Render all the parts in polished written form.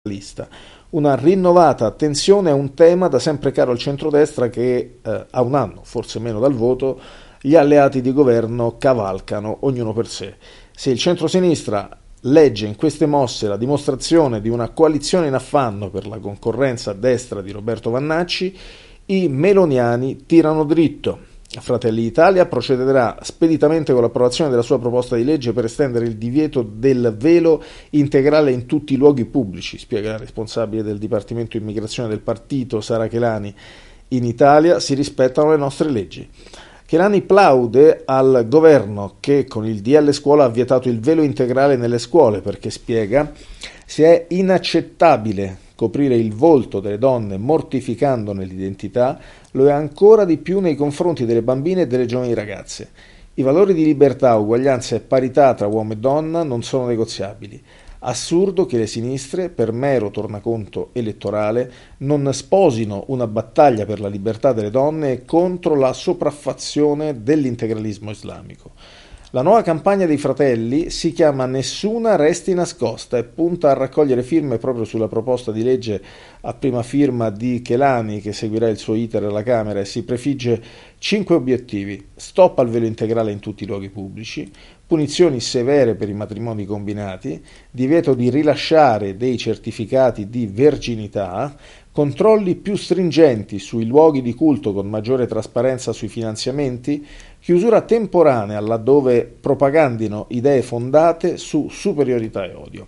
lista. Una rinnovata attenzione a un tema da sempre caro al centrodestra che a un anno, forse meno dal voto, gli alleati di governo cavalcano ognuno per sé. Se il centrosinistra legge in queste mosse la dimostrazione di una coalizione in affanno per la concorrenza a destra di Roberto Vannacci, i meloniani tirano dritto. Fratelli d'Italia procederà speditamente con l'approvazione della sua proposta di legge per estendere il divieto del velo integrale in tutti i luoghi pubblici, spiega la responsabile del Dipartimento Immigrazione del partito, Sara Chelani. In Italia si rispettano le nostre leggi. Chelani plaude al governo che con il DL Scuola ha vietato il velo integrale nelle scuole perché, spiega, se è inaccettabile coprire il volto delle donne mortificandone l'identità, lo è ancora di più nei confronti delle bambine e delle giovani ragazze. I valori di libertà, uguaglianza e parità tra uomo e donna non sono negoziabili. Assurdo che le sinistre, per mero tornaconto elettorale, non sposino una battaglia per la libertà delle donne contro la sopraffazione dell'integralismo islamico. La nuova campagna dei Fratelli si chiama Nessuna resti nascosta e punta a raccogliere firme proprio sulla proposta di legge a prima firma di Chelani che seguirà il suo iter alla Camera e si prefigge 5 obiettivi: stop al velo integrale in tutti i luoghi pubblici, punizioni severe per i matrimoni combinati, divieto di rilasciare dei certificati di verginità, controlli più stringenti sui luoghi di culto con maggiore trasparenza sui finanziamenti, chiusura temporanea laddove propagandino idee fondate su superiorità e odio.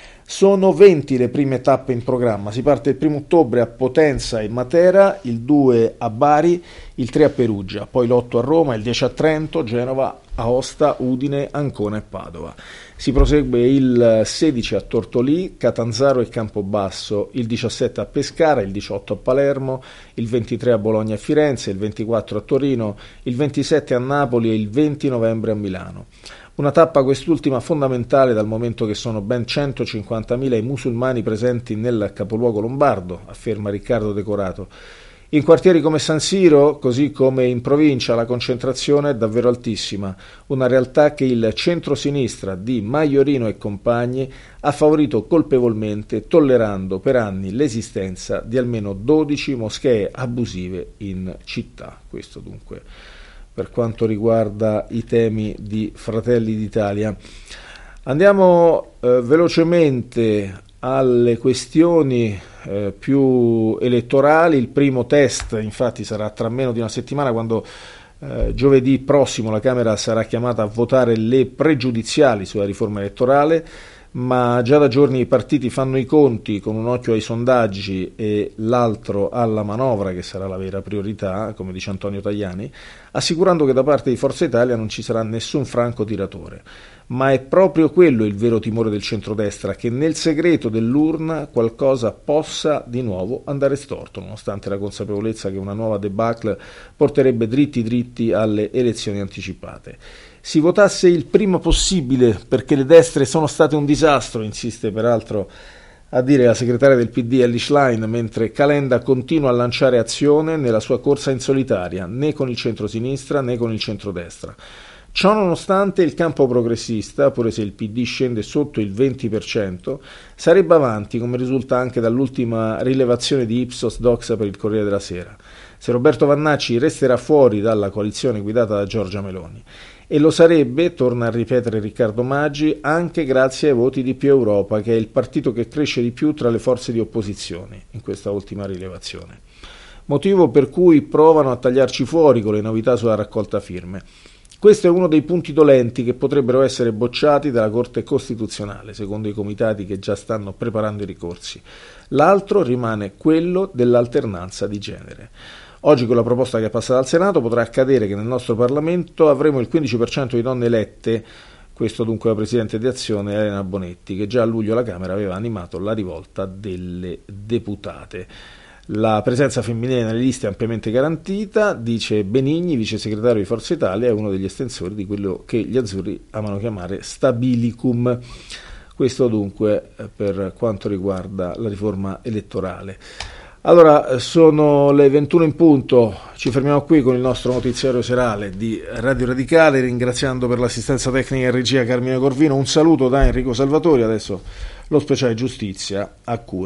Sono 20 le prime tappe in programma, si parte il 1 ottobre a Potenza e Matera, il 2 a Bari, il 3 a Perugia, poi l'8 a Roma, il 10 a Trento, Genova, Aosta, Udine, Ancona e Padova. Si prosegue il 16 a Tortolì, Catanzaro e Campobasso, il 17 a Pescara, il 18 a Palermo, il 23 a Bologna e Firenze, il 24 a Torino, il 27 a Napoli e il 20 novembre a Milano. Una tappa quest'ultima fondamentale dal momento che sono ben 150.000 i musulmani presenti nel capoluogo lombardo, afferma Riccardo Decorato. In quartieri come San Siro, così come in provincia, la concentrazione è davvero altissima, una realtà che il centrosinistra di Maiorino e compagni ha favorito colpevolmente, tollerando per anni l'esistenza di almeno 12 moschee abusive in città. Questo dunque per quanto riguarda i temi di Fratelli d'Italia. Andiamo velocemente alle questioni più elettorali. Il primo test infatti sarà tra meno di una settimana, quando giovedì prossimo la Camera sarà chiamata a votare le pregiudiziali sulla riforma elettorale, ma già da giorni i partiti fanno i conti con un occhio ai sondaggi e l'altro alla manovra, che sarà la vera priorità, come dice Antonio Tajani, assicurando che da parte di Forza Italia non ci sarà nessun franco tiratore. Ma è proprio quello il vero timore del centrodestra, che nel segreto dell'urna qualcosa possa di nuovo andare storto, nonostante la consapevolezza che una nuova debacle porterebbe dritti alle elezioni anticipate. Si votasse il prima possibile perché le destre sono state un disastro, insiste peraltro a dire la segretaria del PD Elly Schlein, mentre Calenda continua a lanciare azione nella sua corsa in solitaria, né con il centrosinistra né con il centrodestra. Ciò nonostante il campo progressista, pure se il PD scende sotto il 20%, sarebbe avanti, come risulta anche dall'ultima rilevazione di Ipsos Doxa per il Corriere della Sera, se Roberto Vannacci resterà fuori dalla coalizione guidata da Giorgia Meloni. E lo sarebbe, torna a ripetere Riccardo Maggi, anche grazie ai voti di Più Europa, che è il partito che cresce di più tra le forze di opposizione in questa ultima rilevazione. Motivo per cui provano a tagliarci fuori con le novità sulla raccolta firme. Questo è uno dei punti dolenti che potrebbero essere bocciati dalla Corte Costituzionale, secondo i comitati che già stanno preparando i ricorsi. L'altro rimane quello dell'alternanza di genere. Oggi, con la proposta che è passata al Senato, potrà accadere che nel nostro Parlamento avremo il 15% di donne elette, questo dunque la Presidente di Azione Elena Bonetti, che già a luglio alla Camera aveva animato la rivolta delle deputate. La presenza femminile nelle liste è ampiamente garantita, dice Benigni, vice segretario di Forza Italia, è uno degli estensori di quello che gli azzurri amano chiamare stabilicum. Questo dunque per quanto riguarda la riforma elettorale. Allora, sono le 21 in punto, ci fermiamo qui con il nostro notiziario serale di Radio Radicale, ringraziando per l'assistenza tecnica e regia Carmine Corvino. Un saluto da Enrico Salvatori, adesso lo speciale giustizia a cura